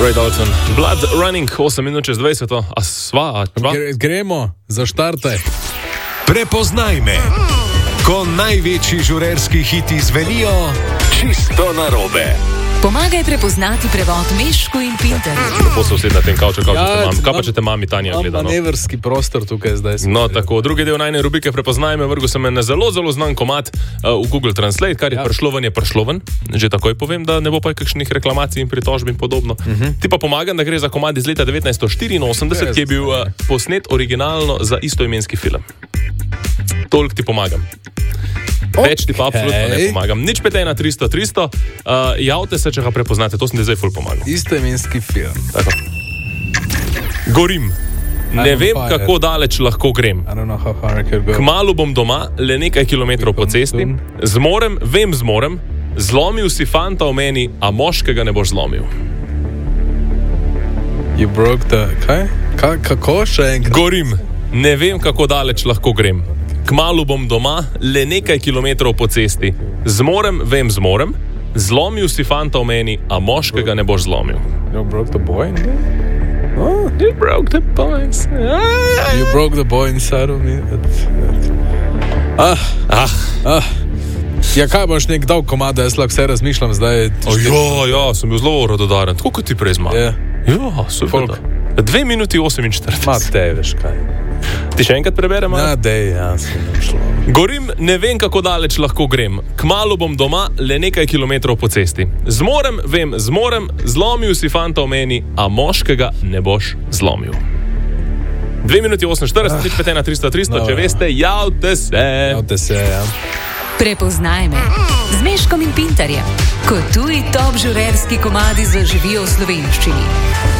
Ray Dalton, Blood Running, 8 minut čez 20, a sva? Gremo, zaštartaj. Prepoznaj me, ko največji žurerski hiti zvenijo čisto narobe. Pomagaj prepoznati prevod Mešku in Pinterju. Lepo se usedi na tem kavču, kaj pa če te mami Tanja gleda. Manevrski prostor tukaj zdaj. No, tako, drugi del najne rubrike Prepoznaj me, vrgu sem na zelo znan komad v Google Translate, kar je pršloven, je pršloven. Že takoj povem, da ne bo pa kakšnih reklamacij in pritožb in podobno. Ti pa pomagam, da gre za komad iz leta 1984, ki je bil posnet originalno za istoimenski film. Toliko ti pomagam. Več ti pa absolutno ne pomagam. Nič 5 300 javte se, če ga prepoznate. To sem ti zdaj ful pomagam. Istoimenski film. Tako. Gorim. Ne vem, kako daleč lahko grem. Kmalu bom doma, le nekaj kilometrov po cesti. Zmorem, zmorem. Zlomil si fanta v meni, a moškega ne boš zlomil. You broke the... Kaj? Kako še enkrat? Gorim. Ne vem, kako daleč lahko grem. Kmalu bom doma, le nekaj kilometrov po cesti. Zmorem, zmorem. Zlomil si fanta v meni, a moškega ne boš zlomil. You broke the boy? Oh, you broke the boy. You broke the boy inside of me. Ja, kaj boš nek dal komad, da jaz lahko vse razmišljam zdaj? Ja, sem bil zelo rododaren. Tako kot ti prej zmagal. Ja, super. 2 minuti 48. Ma te, veš kaj. Ti še enkrat preberem? Ja, sem šlo. Gorim, ne vem, kako daleč lahko grem. Kmalu bom doma, le nekaj kilometrov po cesti. Zmorem, zmorem. Zlomil si fanta v meni, a moškega ne boš zlomil. 2 minuti 48, 5 300, če veste, javte se. Javte se, ja. Prepoznaj me z Meškom in Pinterjem, ko tuji top žurerski komadi zaživijo v slovenščini.